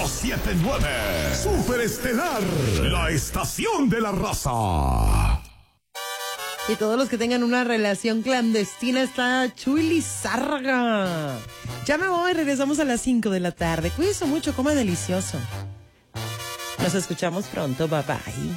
1079. Superestelar, la estación de la raza. Y todos los que tengan una relación clandestina, está Chuy Lizárraga. Ya me voy, regresamos a las 5 de la tarde. Cuídense mucho, coma delicioso. Nos escuchamos pronto, bye bye.